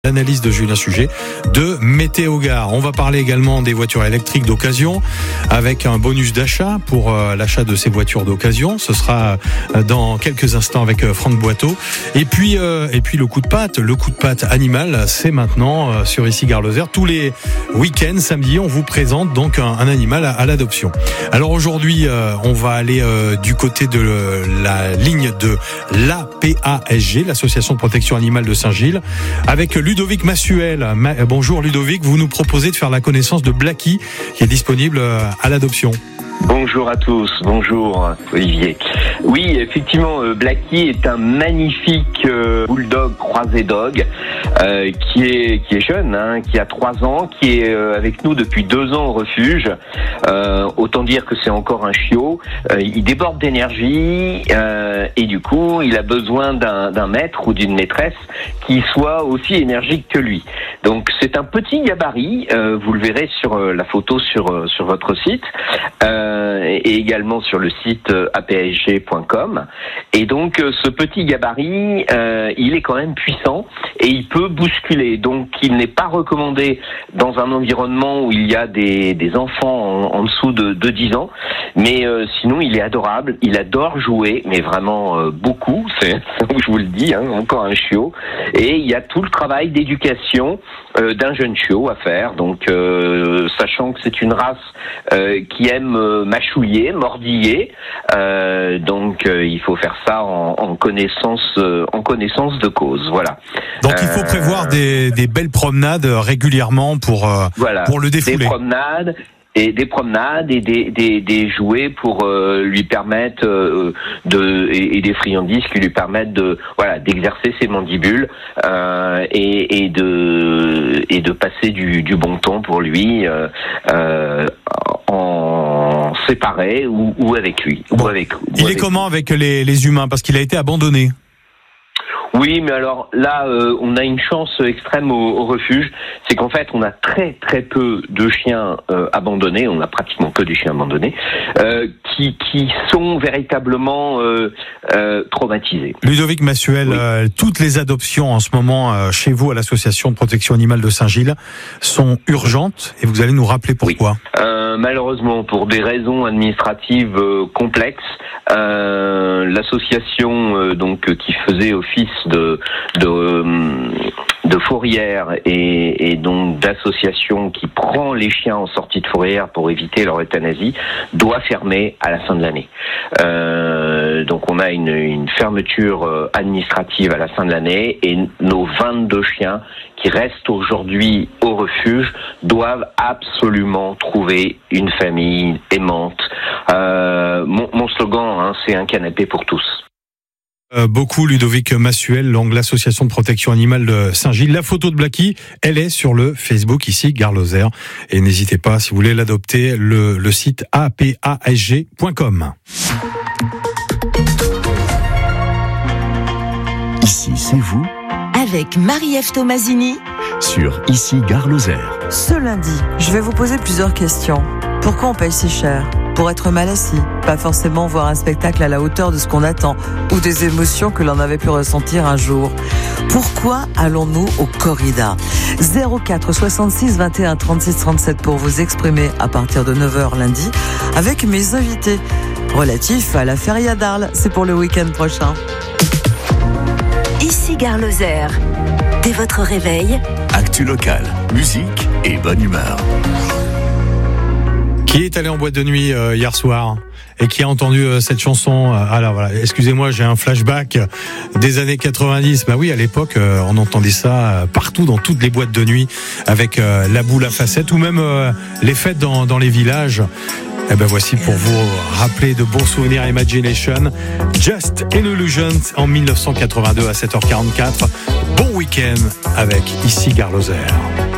L'analyse de Julien Sujet de Météogare. On va parler également des voitures électriques d'occasion avec un bonus d'achat pour l'achat de ces voitures d'occasion. Ce sera dans quelques instants avec Franck Boiteau. Et puis le coup de patte animal, c'est maintenant sur Ici Gare Lozère. Tous les week-ends, samedi, on vous présente donc un animal à l'adoption. Alors aujourd'hui, on va aller du côté de la ligne de l'APASG, l'Association de protection animale de Saint-Gilles, avec Ludovic Massuel. Bonjour Ludovic, vous nous proposez de faire la connaissance de Blacky qui est disponible à l'adoption. Bonjour à tous, bonjour Olivier. Oui, effectivement, Blacky est un magnifique bulldog croisé dog qui est jeune, qui a 3 ans, qui est avec nous depuis 2 ans au refuge. Autant dire que c'est encore un chiot. Il déborde d'énergie et du coup, il a besoin d'un maître ou d'une maîtresse qui soit aussi énergique que lui. Donc, c'est un petit gabarit. Vous le verrez sur la photo sur votre site. Et également sur le site apsg.com. Et donc ce petit gabarit, il est quand même puissant et il peut bousculer. Donc il n'est pas recommandé dans un environnement où il y a des enfants en dessous de 10 ans. Mais sinon il est adorable, il adore jouer, mais vraiment beaucoup, c'est je vous le dis, encore un chiot. Et il y a tout le travail d'éducation d'un jeune chiot à faire. Donc sachant que c'est une race qui aime mâchouiller, mordiller, donc il faut faire ça en connaissance de cause. Voilà. Donc il faut prévoir des belles promenades régulièrement pour le défouler. Des promenades et des jouets pour lui permettre et des friandises qui lui permettent d'exercer ses mandibules et de passer du bon temps pour lui en séparé ou avec lui. Il est comment avec les humains parce qu'il a été abandonné? Oui, mais alors là, on a une chance extrême au refuge, c'est qu'en fait, on a très très peu de chiens abandonnés, on a pratiquement que des chiens abandonnés, qui sont véritablement traumatisés. Ludovic Massuel, oui. Toutes les adoptions en ce moment chez vous à l'Association de protection animale de Saint-Gilles sont urgentes et vous allez nous rappeler pourquoi. Oui. Malheureusement, pour des raisons administratives complexes, l'association qui faisait office de fourrière et donc d'association qui prend les chiens en sortie de fourrière pour éviter leur euthanasie doit fermer à la fin de l'année. Donc on a une fermeture administrative à la fin de l'année et nos 22 chiens qui restent aujourd'hui au refuge doivent absolument trouver une famille aimante. Mon slogan, c'est un canapé pour tous. Beaucoup Ludovic Massuel, l'association de protection animale de Saint-Gilles. La photo de Blacky, elle est sur le Facebook ici Gare Lozère et n'hésitez pas si vous voulez l'adopter le site apasg.com. Ici c'est vous avec Marie-Ève Tomasini sur Ici Gare Lozère. Ce lundi, je vais vous poser plusieurs questions. Pourquoi on paye si cher ? Pour être mal assis, pas forcément voir un spectacle à la hauteur de ce qu'on attend ou des émotions que l'on avait pu ressentir un jour. Pourquoi allons-nous au corrida ? 04 66 21 36 37 pour vous exprimer à partir de 9h lundi avec mes invités relatifs à la Feria d'Arles. C'est pour le week-end prochain. Ici Gare Lozère. Dès votre réveil, actu local, musique et bonne humeur. Qui est allé en boîte de nuit hier soir et qui a entendu cette chanson? Alors voilà, excusez-moi, j'ai un flashback des années 90. Bah oui, à l'époque, on entendait ça partout dans toutes les boîtes de nuit avec la boule à facettes ou même les fêtes dans les villages. Et ben voici pour vous rappeler de bons souvenirs Imagination, Just an Illusion en 1982 à 7h44. Bon week-end avec Ici Gare Lozère.